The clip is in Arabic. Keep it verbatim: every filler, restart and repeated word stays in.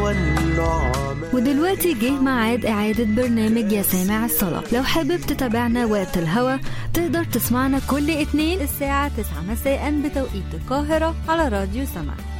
ودلوقتي جه ميعاد إعادة برنامج يا سامع الصلاة. لو حابب تتابعنا وقت الهوا تقدر تسمعنا كل اثنين الساعة تسعة مساء بتوقيت القاهرة على راديو سمع.